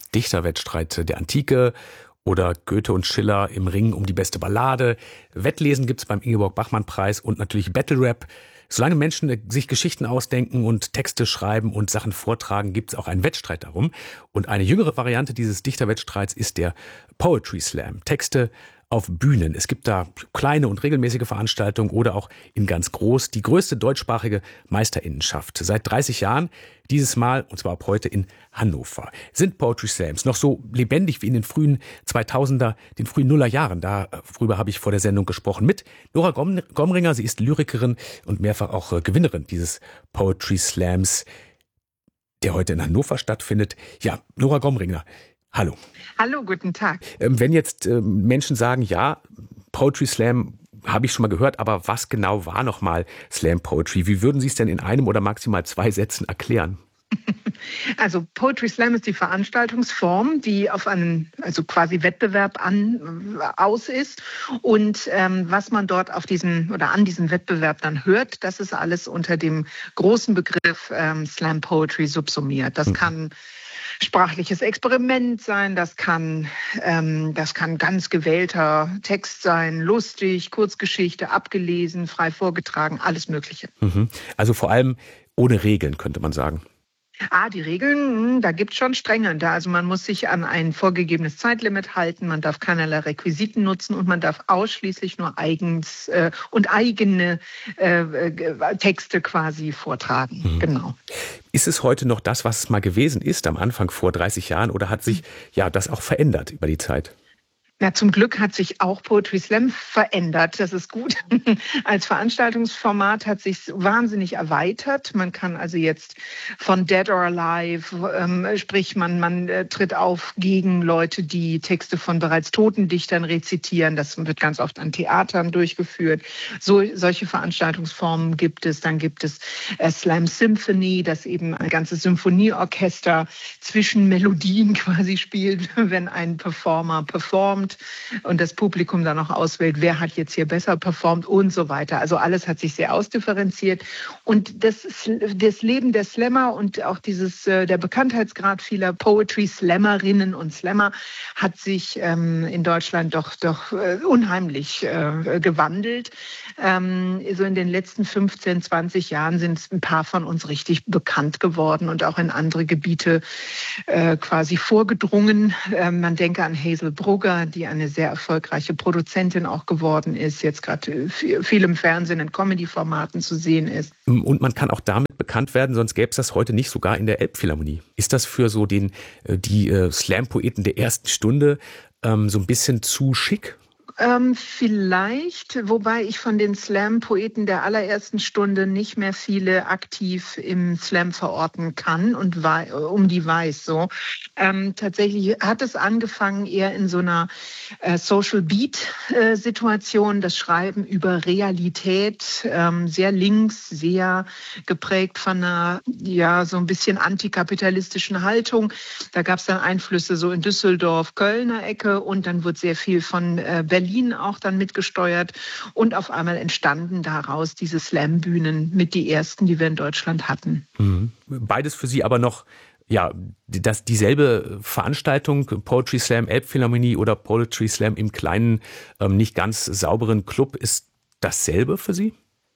Dichterwettstreit der Antike oder Goethe und Schiller im Ring um die beste Ballade. Wettlesen gibt's beim Ingeborg-Bachmann-Preis und natürlich Battle Rap. Solange Menschen sich Geschichten ausdenken und Texte schreiben und Sachen vortragen, gibt's auch einen Wettstreit darum. Und eine jüngere Variante dieses Dichterwettstreits ist der Poetry Slam. Texte auf Bühnen. Es gibt da kleine und regelmäßige Veranstaltungen oder auch in ganz groß die größte deutschsprachige Meisterinnenschaft. Seit 30 Jahren, dieses Mal, und zwar ab heute in Hannover, sind Poetry Slams noch so lebendig wie in den frühen 2000er, den frühen Nullerjahren. Darüber habe ich vor der Sendung gesprochen mit Nora Gomringer. Sie ist Lyrikerin und mehrfach auch Gewinnerin dieses Poetry Slams, der heute in Hannover stattfindet. Ja, Nora Gomringer. Hallo. Hallo, guten Tag. Wenn jetzt Menschen sagen, ja, Poetry Slam habe ich schon mal gehört, aber was genau war nochmal Slam Poetry? Wie würden Sie es denn in einem oder maximal 2 Sätzen erklären? Also Poetry Slam ist die Veranstaltungsform, die auf einen quasi Wettbewerb aus ist. Und was man dort auf diesem oder an diesem Wettbewerb dann hört, das ist alles unter dem großen Begriff Slam Poetry subsumiert. Das kann sprachliches Experiment sein, das kann ganz gewählter Text sein, lustig, Kurzgeschichte, abgelesen, frei vorgetragen, alles Mögliche. Also vor allem ohne Regeln, könnte man sagen. Die Regeln, da gibt es schon strenge. Also man muss sich an ein vorgegebenes Zeitlimit halten, man darf keinerlei Requisiten nutzen und man darf ausschließlich nur eigene Texte quasi vortragen. Genau. Ist es heute noch das, was es mal gewesen ist am Anfang vor 30 Jahren oder hat sich das auch verändert über die Zeit? Ja, zum Glück hat sich auch Poetry Slam verändert. Das ist gut. Als Veranstaltungsformat hat sich wahnsinnig erweitert. Man kann also jetzt von Dead or Alive, sprich man tritt auf gegen Leute, die Texte von bereits toten Dichtern rezitieren. Das wird ganz oft an Theatern durchgeführt. Solche Veranstaltungsformen gibt es. Dann gibt es Slam Symphony, das eben ein ganzes Symphonieorchester zwischen Melodien quasi spielt, wenn ein Performer performt und das Publikum dann auch auswählt, wer hat jetzt hier besser performt und so weiter. Also alles hat sich sehr ausdifferenziert. Und das Leben der Slammer und auch der Bekanntheitsgrad vieler Poetry-Slammerinnen und Slammer hat sich in Deutschland doch unheimlich gewandelt. So in den letzten 15, 20 Jahren sind ein paar von uns richtig bekannt geworden und auch in andere Gebiete quasi vorgedrungen. Man denke an Hazel Brugger, die eine sehr erfolgreiche Produzentin auch geworden ist, jetzt gerade viel im Fernsehen in Comedy-Formaten zu sehen ist. Und man kann auch damit bekannt werden, sonst gäbe es das heute nicht sogar in der Elbphilharmonie. Ist das für so die Slam-Poeten der ersten Stunde so ein bisschen zu schick? Vielleicht, wobei ich von den Slam-Poeten der allerersten Stunde nicht mehr viele aktiv im Slam verorten kann und die weiß so. Tatsächlich hat es angefangen eher in so einer Social Beat-Situation, das Schreiben über Realität, sehr links, sehr geprägt von einer so ein bisschen antikapitalistischen Haltung. Da gab es dann Einflüsse so in Düsseldorf, Kölner Ecke und dann wurde sehr viel von Berlin auch dann mitgesteuert und auf einmal entstanden daraus diese Slam-Bühnen mit die ersten, die wir in Deutschland hatten. Beides für Sie aber noch dieselbe Veranstaltung, Poetry Slam, Elbphilharmonie oder Poetry Slam im kleinen, nicht ganz sauberen Club, ist dasselbe für Sie?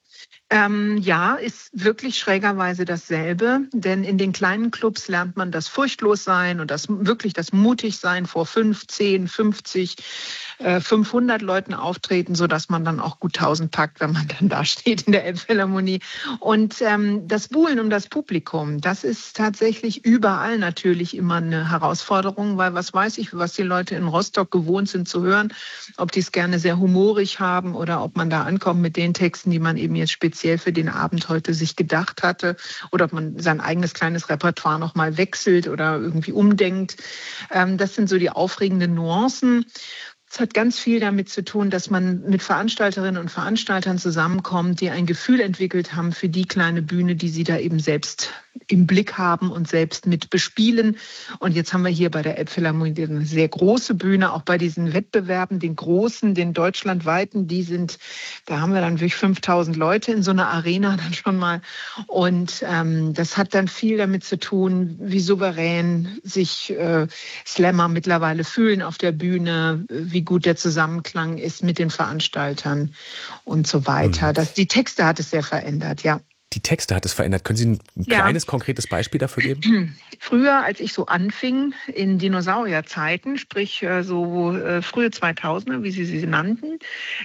Ist wirklich schrägerweise dasselbe, denn in den kleinen Clubs lernt man das Furchtlos-Sein und das Mutig-Sein vor 5, 10, 50, 500 Leuten auftreten, sodass man dann auch gut 1000 packt, wenn man dann da steht in der Elbphilharmonie. Und das Buhlen um das Publikum, das ist tatsächlich überall natürlich immer eine Herausforderung, weil was weiß ich, was die Leute in Rostock gewohnt sind zu hören, ob die es gerne sehr humorig haben oder ob man da ankommt mit den Texten, die man eben jetzt speziell für den Abend heute sich gedacht hatte oder ob man sein eigenes kleines Repertoire nochmal wechselt oder irgendwie umdenkt. Das sind so die aufregenden Nuancen. Es hat ganz viel damit zu tun, dass man mit Veranstalterinnen und Veranstaltern zusammenkommt, die ein Gefühl entwickelt haben für die kleine Bühne, die sie da eben selbst im Blick haben und selbst mit bespielen. Und jetzt haben wir hier bei der Elbphilharmonie eine sehr große Bühne, auch bei diesen Wettbewerben, den großen, den deutschlandweiten, da haben wir dann wirklich 5.000 Leute in so einer Arena dann schon mal. Und das hat dann viel damit zu tun, wie souverän sich Slammer mittlerweile fühlen auf der Bühne, wie gut der Zusammenklang ist mit den Veranstaltern und so weiter. Die Texte hat es sehr verändert, ja. Die Texte hat es verändert. Können Sie ein kleines, konkretes Beispiel dafür geben? Früher, als ich so anfing, in Dinosaurierzeiten, sprich frühe 2000er, wie Sie nannten,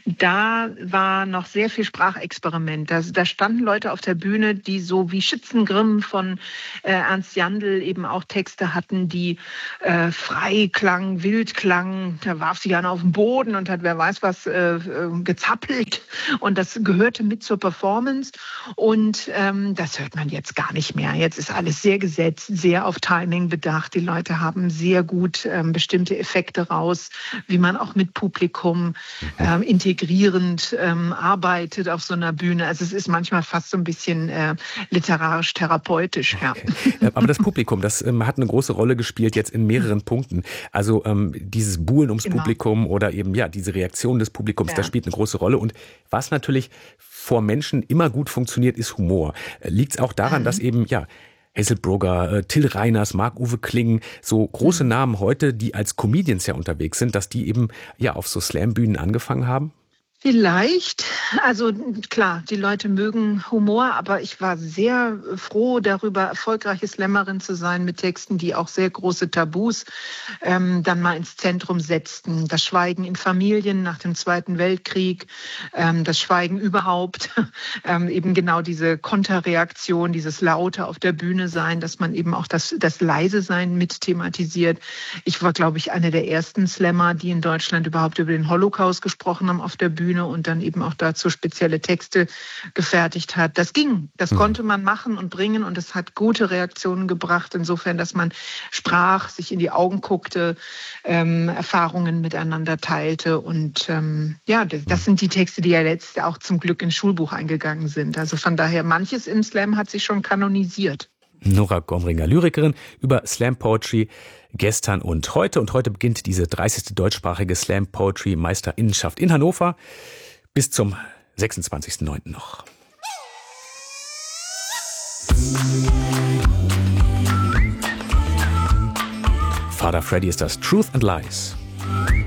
da war noch sehr viel Sprachexperiment. Da standen Leute auf der Bühne, die so wie Schützengrimm von Ernst Jandl eben auch Texte hatten, die frei klangen, wild klangen. Da warf sich einer auf den Boden und hat wer weiß was gezappelt. Und das gehörte mit zur Performance. Und das hört man jetzt gar nicht mehr. Jetzt ist alles sehr gesetzt, sehr auf Timing bedacht. Die Leute haben sehr gut bestimmte Effekte raus, wie man auch mit Publikum integrierend arbeitet auf so einer Bühne. Also es ist manchmal fast so ein bisschen literarisch-therapeutisch. Okay. Ja. Aber das Publikum, das hat eine große Rolle gespielt jetzt in mehreren Punkten. Also dieses Buhlen ums Publikum oder eben diese Reaktion des Publikums, das spielt eine große Rolle. Und was natürlich vor Menschen immer gut funktioniert, ist Humor. Liegt es auch daran, dass eben, Hazel Brugger, Till Reiners, Marc-Uwe Kling, so große Namen heute, die als Comedians ja unterwegs sind, dass die eben auf so Slam-Bühnen angefangen haben? Vielleicht. Also klar, die Leute mögen Humor, aber ich war sehr froh darüber, erfolgreiche Slammerin zu sein mit Texten, die auch sehr große Tabus dann mal ins Zentrum setzten. Das Schweigen in Familien nach dem Zweiten Weltkrieg, das Schweigen überhaupt, eben genau diese Konterreaktion, dieses Laute auf der Bühne sein, dass man eben auch das leise Sein mit thematisiert. Ich war, glaube ich, eine der ersten Slammer, die in Deutschland überhaupt über den Holocaust gesprochen haben auf der Bühne und dann eben auch dazu spezielle Texte gefertigt hat. Das ging, das konnte man machen und bringen und es hat gute Reaktionen gebracht, insofern, dass man sprach, sich in die Augen guckte, Erfahrungen miteinander teilte und das sind die Texte, die ja letztlich auch zum Glück ins Schulbuch eingegangen sind. Also von daher, manches im Slam hat sich schon kanonisiert. Nora Gomringer, Lyrikerin, über Slam Poetry gestern und heute. Und heute beginnt diese 30. deutschsprachige Slam Poetry Meisterinnenschaft in Hannover bis zum 26.09. noch. Father Freddy ist das Truth and Lies.